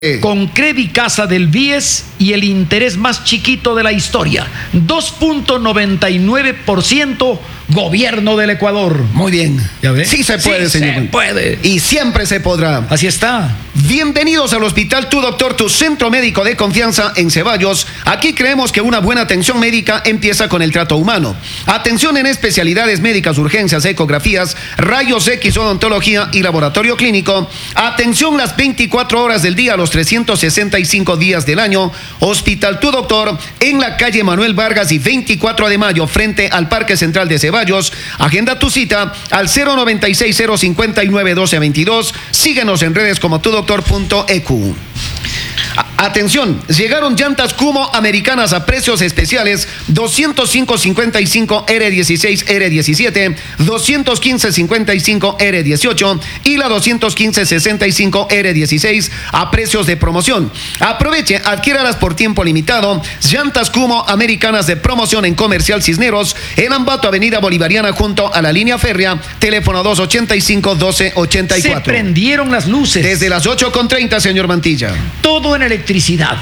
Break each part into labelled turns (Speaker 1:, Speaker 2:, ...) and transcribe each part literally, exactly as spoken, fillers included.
Speaker 1: Con Credicasa del Bies y el interés más chiquito de la historia, dos punto noventa y nueve por ciento gobierno del Ecuador.
Speaker 2: Muy bien.
Speaker 1: ¿Ya ve?
Speaker 2: Sí se puede,
Speaker 1: sí
Speaker 2: señor.
Speaker 1: Se puede.
Speaker 2: Y siempre se podrá.
Speaker 1: Así está.
Speaker 2: Bienvenidos al Hospital Tu Doctor, tu centro médico de confianza en Ceballos. Aquí creemos que una buena atención médica empieza con el trato humano. Atención en especialidades médicas, urgencias, ecografías, rayos X, odontología y laboratorio clínico. Atención las veinticuatro horas del día, los trescientos sesenta y cinco días del año. Hospital Tu Doctor en la calle Manuel Vargas y veinticuatro de mayo frente al Parque Central de Ceballos. Agenda tu cita al cero noventa y seis, cero cincuenta y nueve, doce veintidós. Síguenos en redes como tu doctor punto e cu. Atención, llegaron llantas Kumo americanas a precios especiales, doscientos cinco cincuenta y cinco R dieciséis R diecisiete, doscientos quince cincuenta y cinco R dieciocho y la doscientos quince sesenta y cinco R dieciséis a precios de promoción. Aproveche, adquiéralas por tiempo limitado. Llantas Kumo americanas de promoción en Comercial Cisneros, en Ambato, Avenida Bolivariana junto a la línea férrea, teléfono dos ochenta y cinco, doce ochenta y cuatro.
Speaker 1: Se prendieron las luces.
Speaker 2: Desde las ocho con treinta, señor Mantilla.
Speaker 1: Todo en electricidad.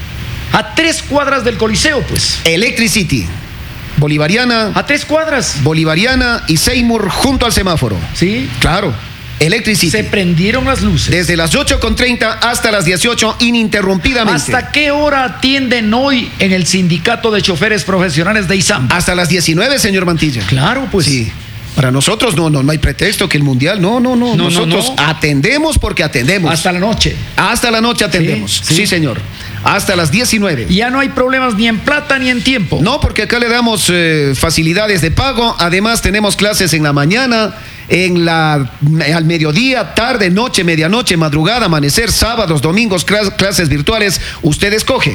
Speaker 1: A tres cuadras del Coliseo, pues.
Speaker 2: Electricity. Bolivariana.
Speaker 1: A tres cuadras.
Speaker 2: Bolivariana y Seymour junto al semáforo.
Speaker 1: Sí.
Speaker 2: Claro. Electricity.
Speaker 1: Se prendieron las luces.
Speaker 2: Desde las ocho con treinta hasta las dieciocho ininterrumpidamente.
Speaker 1: ¿Hasta qué hora atienden hoy en el Sindicato de Choferes Profesionales de ISAM?
Speaker 2: Hasta las diecinueve, señor Mantilla.
Speaker 1: Claro, pues.
Speaker 2: Sí. Para nosotros no, no, no hay pretexto que el mundial, no, no, no.
Speaker 1: no
Speaker 2: nosotros
Speaker 1: no, no.
Speaker 2: atendemos porque atendemos.
Speaker 1: Hasta la noche.
Speaker 2: Hasta la noche atendemos.
Speaker 1: Sí, sí.
Speaker 2: Sí, señor. Hasta las diecinueve.
Speaker 1: Ya no hay problemas ni en plata ni en tiempo.
Speaker 2: No, porque acá le damos eh, facilidades de pago. Además tenemos clases en la mañana, en la al mediodía, tarde, noche, medianoche, madrugada, amanecer, sábados, domingos, clas, clases virtuales. Usted escoge.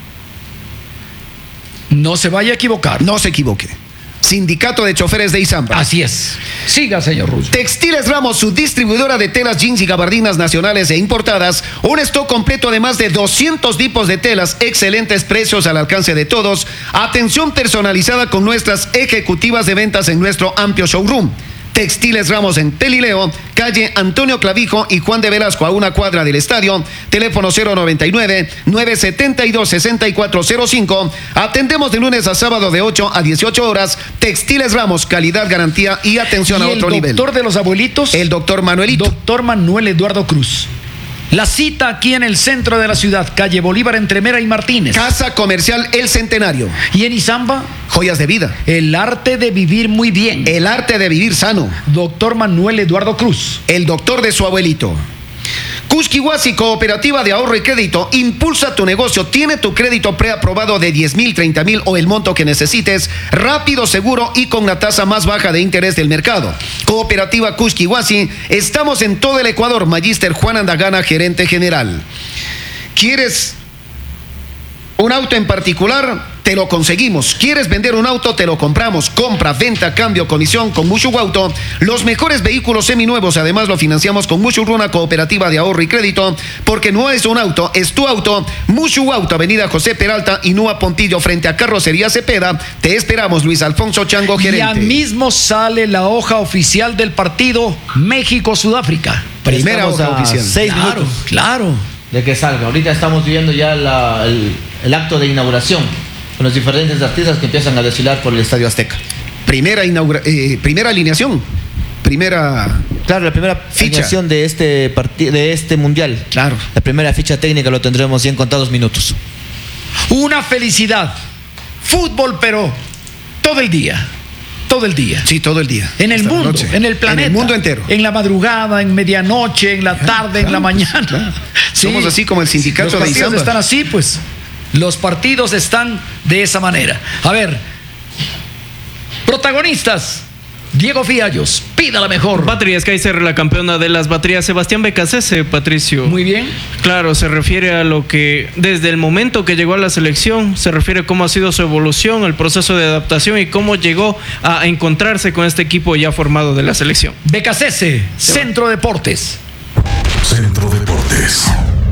Speaker 1: No se vaya a equivocar.
Speaker 2: No se equivoque. Sindicato de Choferes de Izamba.
Speaker 1: Así es. Siga, señor Russo.
Speaker 2: Textiles Ramos, su distribuidora de telas, jeans y gabardinas nacionales e importadas. Un stock completo de más de doscientos tipos de telas, excelentes precios al alcance de todos. Atención personalizada con nuestras ejecutivas de ventas en nuestro amplio showroom. Textiles Ramos en Telileo, calle Antonio Clavijo y Juan de Velasco a una cuadra del estadio. Teléfono cero noventa y nueve, nueve setenta y dos, sesenta y cuatro cero cinco. Atendemos de lunes a sábado de ocho a dieciocho horas. Textiles Ramos, calidad, garantía y atención a otro nivel.
Speaker 1: El doctor de los abuelitos.
Speaker 2: El doctor Manuelito.
Speaker 1: Doctor Manuel Eduardo Cruz. La cita aquí en el centro de la ciudad, calle Bolívar entre Mera y Martínez.
Speaker 2: Casa Comercial El Centenario.
Speaker 1: Y en Izamba,
Speaker 2: Joyas de Vida.
Speaker 1: el arte de vivir muy bien.
Speaker 2: El arte de vivir sano.
Speaker 1: Doctor Manuel Eduardo Cruz.
Speaker 2: El doctor de su abuelito. Cusquihuasi, Cooperativa de Ahorro y Crédito, impulsa tu negocio. Tiene tu crédito preaprobado de diez mil, treinta mil o el monto que necesites, rápido, seguro y con la tasa más baja de interés del mercado. Cooperativa Cusquihuasi, estamos en todo el Ecuador. Magíster Juan Andagana, gerente general. ¿Quieres un auto en particular? Te lo conseguimos. ¿Quieres vender un auto? Te lo compramos. Compra, venta, cambio, comisión con Mushu Auto. Los mejores vehículos seminuevos. Además lo financiamos con Mushu Runa, Cooperativa de Ahorro y Crédito. Porque no es un auto, es tu auto. Mushu Auto, Avenida José Peralta y Nua Pontillo frente a Carrocería Cepeda. Te esperamos, Luis Alfonso Chango, gerente.
Speaker 1: Ya mismo sale la hoja oficial del partido México-Sudáfrica.
Speaker 2: Primera
Speaker 3: Estamos
Speaker 2: hoja
Speaker 3: a
Speaker 2: oficial.
Speaker 3: seis
Speaker 1: Claro,
Speaker 3: minutos
Speaker 1: claro.
Speaker 3: de que salga. Ahorita estamos viviendo ya la, el, el acto de inauguración con los diferentes artistas que empiezan a desfilar por el Estadio Azteca.
Speaker 2: Primera, inaugura eh, primera alineación. Primera.
Speaker 3: Claro, la primera
Speaker 2: Ficha.
Speaker 3: ficha de este parti- de este mundial.
Speaker 2: Claro.
Speaker 3: La primera ficha técnica lo tendremos ya en contados minutos.
Speaker 1: Una felicidad. Fútbol, pero todo el día. Todo el día.
Speaker 2: Sí, todo el día.
Speaker 1: En el
Speaker 2: Hasta la
Speaker 1: mundo,
Speaker 2: noche.
Speaker 1: en el planeta.
Speaker 2: En el mundo entero.
Speaker 1: En la madrugada, en medianoche, en la tarde, en la mañana.
Speaker 2: Claro.
Speaker 1: Sí.
Speaker 2: Somos así como el sindicato
Speaker 1: Los
Speaker 2: de
Speaker 1: partidos
Speaker 2: Izamba.
Speaker 1: están así, pues. Los partidos están de esa manera. A ver. Protagonistas. Diego Fiallos, pida la mejor.
Speaker 4: Patria Kaiser, la campeona de las baterías. Sebastián Becasese, Patricio.
Speaker 1: Muy bien.
Speaker 4: Claro, se refiere a lo que desde el momento que llegó a la selección, se refiere a cómo ha sido su evolución, el proceso de adaptación y cómo llegó a encontrarse con este equipo ya formado de la selección.
Speaker 1: Becasese, Centro Deportes.
Speaker 5: Centro Deportes.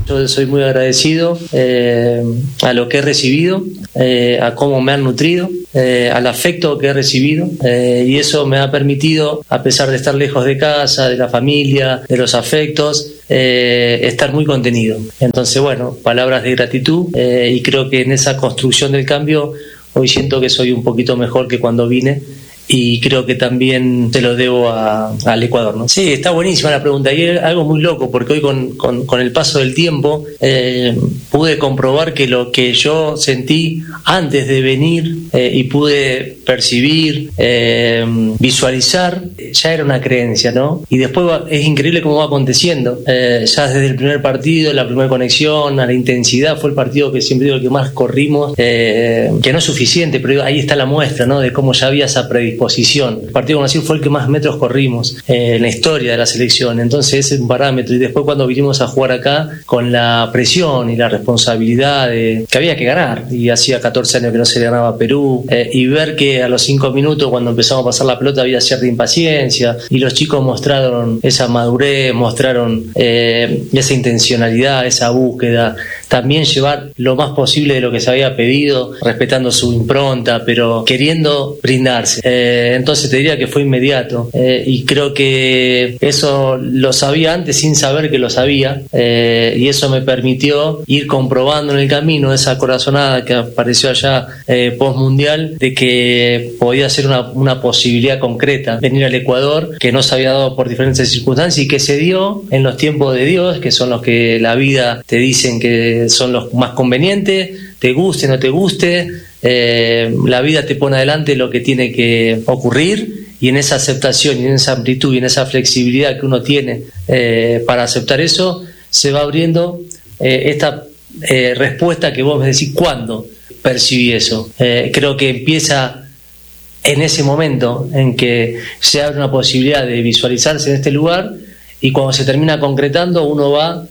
Speaker 5: Yo soy muy agradecido eh, a lo que he recibido, eh, a cómo me han nutrido, eh, al afecto que he recibido, eh, y eso me ha permitido, a pesar de estar lejos de casa, de la familia, de los afectos, eh, estar muy contenido. Entonces, bueno, palabras de gratitud, eh, y creo que en esa construcción del cambio hoy siento que soy un poquito mejor que cuando vine. Y creo que también te lo debo a, al Ecuador, ¿no? Sí, está buenísima la pregunta. Y es algo muy loco, porque hoy con, con, con el paso del tiempo eh, pude comprobar que lo que yo sentí antes de venir eh, y pude percibir, eh, visualizar, ya era una creencia, ¿no? Y después va, es increíble cómo va aconteciendo. Eh, ya desde el primer partido, la primera conexión, a la intensidad, fue el partido que siempre digo que más corrimos, eh, que no es suficiente, pero ahí está la muestra, ¿no? De cómo ya había esa predisposición. El partido con Brasil fue el que más metros corrimos eh, en la historia de la selección, entonces ese es un parámetro. Y después cuando vinimos a jugar acá, con la presión y la responsabilidad de que había que ganar, y hacía catorce años que no se le ganaba a Perú, eh, y ver que a los cinco minutos cuando empezamos a pasar la pelota había cierta impaciencia, y los chicos mostraron esa madurez, mostraron eh, esa intencionalidad, esa búsqueda, también llevar lo más posible de lo que se había pedido, respetando su impronta, pero queriendo brindarse. Eh, entonces te diría que fue inmediato, eh, y creo que eso lo sabía antes sin saber que lo sabía, eh, y eso me permitió ir comprobando en el camino esa corazonada que apareció allá eh, post mundial, de que podía ser una, una posibilidad concreta venir al Ecuador, que no se había dado por diferentes circunstancias y que se dio en los tiempos de Dios, que son los que la vida te dicen que son los más convenientes, te guste o no te guste. Eh, la vida te pone adelante lo que tiene que ocurrir, y en esa aceptación y en esa amplitud y en esa flexibilidad que uno tiene eh, para aceptar eso, se va abriendo eh, esta eh, respuesta que vos me decís, ¿cuándo percibí eso? Eh, creo que empieza en ese momento en que se abre una posibilidad de visualizarse en este lugar, y cuando se termina concretando uno va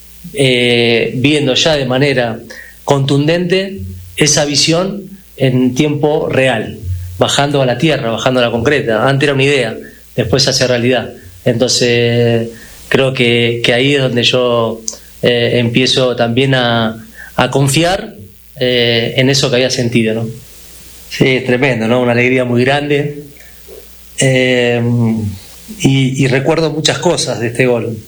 Speaker 5: eh, viendo ya de manera contundente esa visión en tiempo real, bajando a la tierra, bajando a la concreta. Antes era una idea, después se hace realidad. Entonces creo que, que ahí es donde yo eh, empiezo también a, a confiar eh, en eso que había sentido, ¿no? Sí, es tremendo, ¿no? Una alegría muy grande, eh, y, y recuerdo muchas cosas de este gol,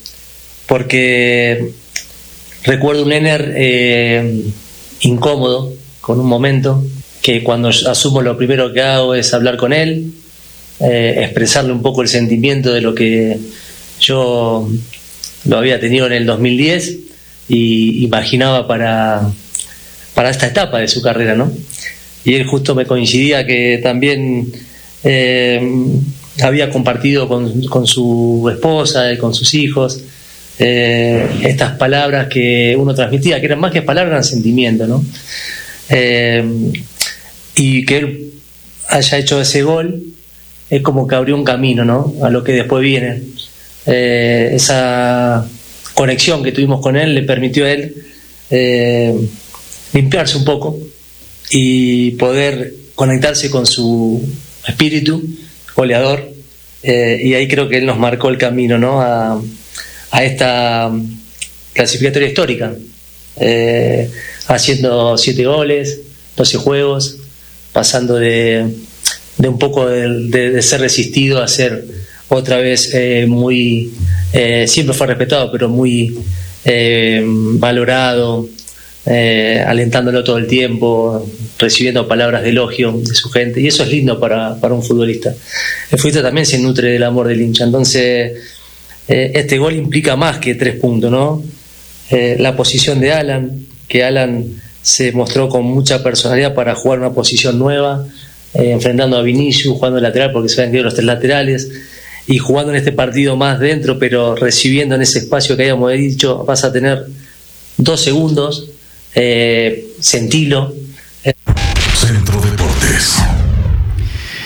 Speaker 5: porque recuerdo un Ener eh, incómodo, con un momento que cuando asumo lo primero que hago es hablar con él, eh, expresarle un poco el sentimiento de lo que yo lo había tenido en el dos mil diez y imaginaba para, para esta etapa de su carrera, ¿no? Y él justo me coincidía que también eh, había compartido con, con su esposa y con sus hijos eh, estas palabras que uno transmitía, que eran más que palabras, eran sentimientos, ¿no? Eh, y que él haya hecho ese gol es como que abrió un camino, ¿no? A lo que después viene. Eh, esa conexión que tuvimos con él le permitió a él eh, limpiarse un poco y poder conectarse con su espíritu goleador, eh, y ahí creo que él nos marcó el camino, ¿no? a, a esta clasificatoria histórica, eh, haciendo siete goles, doce juegos, pasando de, de un poco de, de, de ser resistido a ser otra vez eh, muy, eh, siempre fue respetado, pero muy eh, valorado, eh, alentándolo todo el tiempo, recibiendo palabras de elogio de su gente, y eso es lindo para, para un futbolista. El futbolista también se nutre del amor del hincha, entonces eh, este gol implica más que tres puntos, ¿no? Eh, la posición de Alan, que Alan se mostró con mucha personalidad para jugar una posición nueva, eh, enfrentando a Vinicius, jugando de lateral porque se habían quedado los tres laterales, y jugando en este partido más dentro, pero recibiendo en ese espacio que habíamos dicho, vas a tener dos segundos, eh, sentilo.
Speaker 6: Centro Deportes.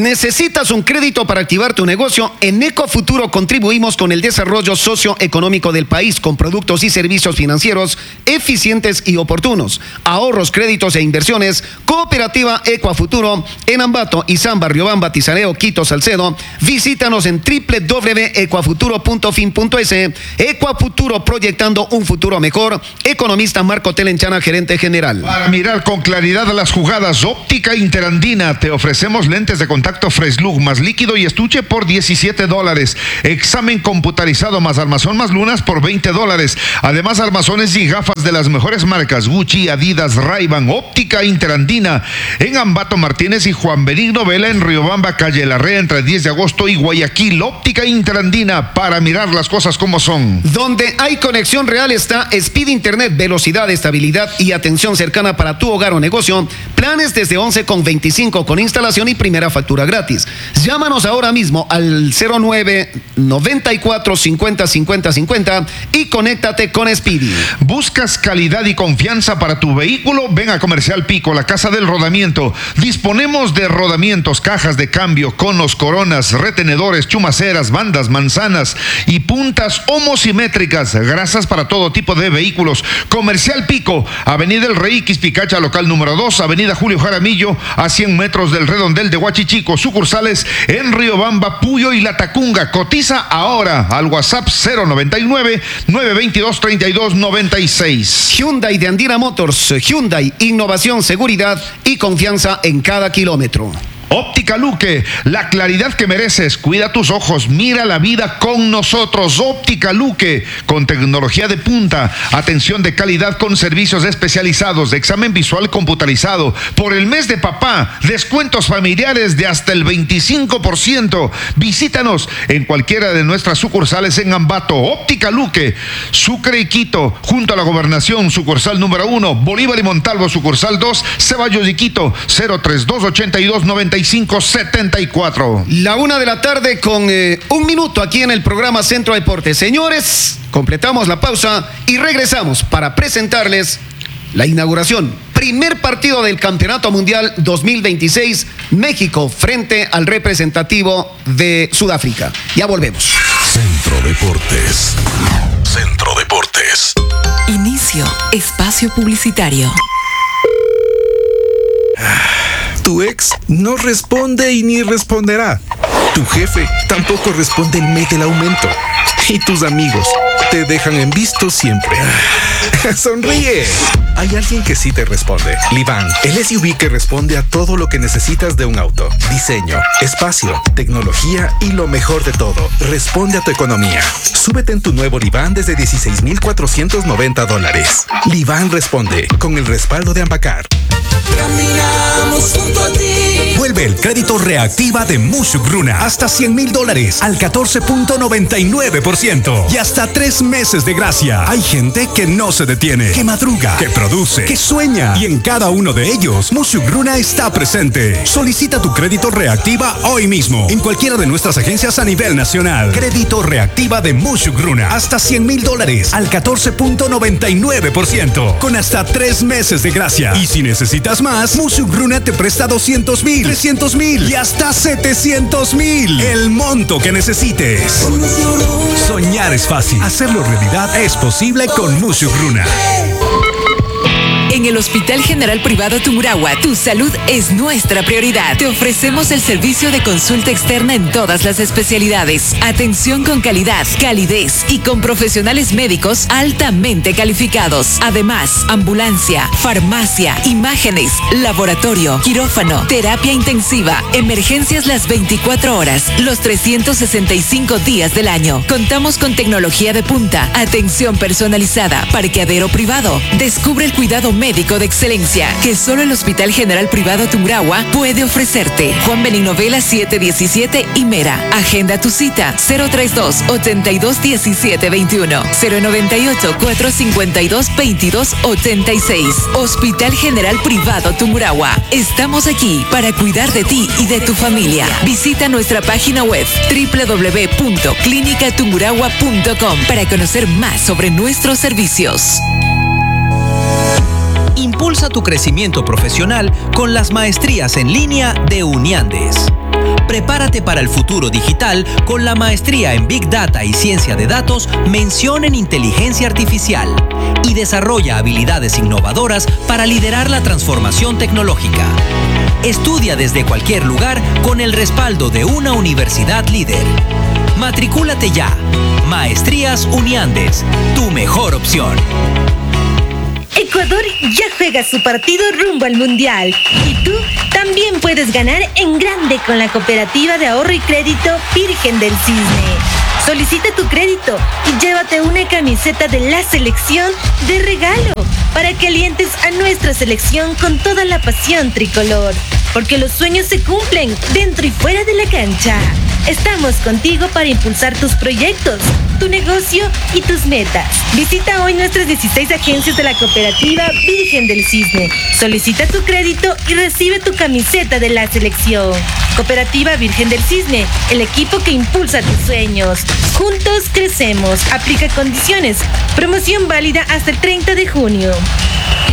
Speaker 2: ¿Necesitas un crédito para activar tu negocio? En Ecofuturo contribuimos con el desarrollo socioeconómico del país con productos y servicios financieros eficientes y oportunos. Ahorros, créditos e inversiones. Cooperativa Ecofuturo en Ambato, Izamba, Riobamba, Tizareo, Quito, Salcedo. Visítanos en doble u doble u doble u punto ecuafuturo punto fin punto es. Ecofuturo, proyectando un futuro mejor. Economista Marco Telenchana, gerente general.
Speaker 6: Para mirar con claridad las jugadas, Óptica Interandina. Te ofrecemos lentes de contacto Fresh Look más líquido y estuche por diecisiete dólares. Examen computarizado más armazón más lunas por veinte dólares. Además, armazones y gafas de las mejores marcas: Gucci, Adidas, Ray-Ban. Óptica Interandina en Ambato Martínez y Juan Benigno Vela en Riobamba, calle Larrea, entre diez de agosto y Guayaquil. Óptica Interandina, para mirar las cosas como son.
Speaker 2: Donde hay conexión real está Speed Internet, velocidad, estabilidad y atención cercana para tu hogar o negocio. Planes desde once con veinticinco con instalación y primera factura gratis. Llámanos ahora mismo al cero nueve noventa y cuatro cincuenta cincuenta cincuenta y conéctate con Speedy.
Speaker 6: ¿Buscas calidad y confianza para tu vehículo? Ven a Comercial Pico, la casa del rodamiento. Disponemos de rodamientos, cajas de cambio, conos, coronas, retenedores, chumaceras, bandas, manzanas y puntas homosimétricas, grasas para todo tipo de vehículos. Comercial Pico, Avenida El Rey, Quispicacha, local número dos, Avenida Julio Jaramillo, a cien metros del redondel de Huachichico. Sucursales en Riobamba, Puyo y La Tacunga. Cotiza ahora al WhatsApp cero noventa y nueve, nueve veintidós, treinta y dos noventa y seis.
Speaker 2: Hyundai de Andina Motors. Hyundai, innovación, seguridad y confianza en cada kilómetro.
Speaker 6: Óptica Luque, la claridad que mereces. Cuida tus ojos, mira la vida con nosotros. Óptica Luque, con tecnología de punta, atención de calidad con servicios especializados, examen visual computarizado. Por el mes de papá, descuentos familiares de hasta el veinticinco por ciento. Visítanos en cualquiera de nuestras sucursales en Ambato. Óptica Luque, Sucre y Quito, junto a la Gobernación, sucursal número uno, Bolívar y Montalvo, sucursal dos, Ceballos y Quito, cero treinta y dos, ochenta y dos, noventa y cinco setenta y cuatro.
Speaker 2: La una de la tarde con eh, un minuto aquí en el programa Centro Deportes. Señores, completamos la pausa y regresamos para presentarles la inauguración. Primer partido del Campeonato Mundial dos mil veintiséis, México frente al representativo de Sudáfrica. Ya volvemos.
Speaker 7: Centro Deportes. Centro Deportes.
Speaker 8: Inicio espacio publicitario.
Speaker 7: Tu ex no responde y ni responderá. Tu jefe tampoco responde el mes del aumento. Y tus amigos te dejan en visto siempre. ¡Sonríe! Hay alguien que sí te responde. Livan, el S U V que responde a todo lo que necesitas de un auto. Diseño, espacio, tecnología y lo mejor de todo, responde a tu economía. Súbete en tu nuevo Livan desde dieciséis mil cuatrocientos noventa dólares. Livan responde con el respaldo de Ambacar.
Speaker 9: Caminamos junto a ti.
Speaker 10: Vuelve el crédito Reactiva de Mushuk Runa. Hasta cien mil dólares al catorce punto noventa y nueve por ciento. Y hasta tres meses de gracia. Hay gente que no se detiene, que madruga, que produce, que sueña. Y en cada uno de ellos, Mushuk Runa está presente. Solicita tu crédito Reactiva hoy mismo. En cualquiera de nuestras agencias a nivel nacional. Crédito Reactiva de Mushuk Runa. Hasta cien mil dólares al catorce punto noventa y nueve por ciento. Con hasta tres meses de gracia. Y si necesitas más, Mushuk Runa te presta doscientos mil, trescientos mil y hasta setecientos mil. El monto que necesites. Soñar es fácil. Hacerlo realidad es posible con Mushuk Runa.
Speaker 8: En el Hospital General Privado Tungurahua, tu salud es nuestra prioridad. Te ofrecemos el servicio de consulta externa en todas las especialidades. Atención con calidad, calidez y con profesionales médicos altamente calificados. Además, ambulancia, farmacia, imágenes, laboratorio, quirófano, terapia intensiva, emergencias las veinticuatro horas, los trescientos sesenta y cinco días del año. Contamos con tecnología de punta, atención personalizada, parqueadero privado. Descubre el cuidado médico médico de excelencia que solo el Hospital General Privado Tungurahua puede ofrecerte. Juan Benigno Vela setecientos diecisiete y Mera. Agenda tu cita cero treinta y dos, ochenta y dos, diecisiete veintiuno, cero noventa y ocho, cuatrocientos cincuenta y dos, veintidós ochenta y seis. Hospital General Privado Tungurahua. Estamos aquí para cuidar de ti y de tu familia. Visita nuestra página web doble u doble u doble u punto clínica tungurahua punto com para conocer más sobre nuestros servicios.
Speaker 11: Impulsa tu crecimiento profesional con las maestrías en línea de Uniandes. Prepárate para el futuro digital con la maestría en Big Data y Ciencia de Datos, mención en Inteligencia Artificial, y desarrolla habilidades innovadoras para liderar la transformación tecnológica. Estudia desde cualquier lugar con el respaldo de una universidad líder. Matricúlate ya. Maestrías Uniandes, tu mejor opción.
Speaker 12: Ecuador ya juega su partido rumbo al Mundial y tú también puedes ganar en grande con la Cooperativa de Ahorro y Crédito Virgen del Cisne. Solicita tu crédito y llévate una camiseta de la selección de regalo para que alientes a nuestra selección con toda la pasión tricolor, porque los sueños se cumplen dentro y fuera de la cancha. Estamos contigo para impulsar tus proyectos, tu negocio y tus metas. Visita hoy nuestras dieciséis agencias de la Cooperativa Virgen del Cisne. Solicita tu crédito y recibe tu camiseta de la selección. Cooperativa Virgen del Cisne, el equipo que impulsa tus sueños. Juntos crecemos. Aplica condiciones. Promoción válida hasta el treinta de junio.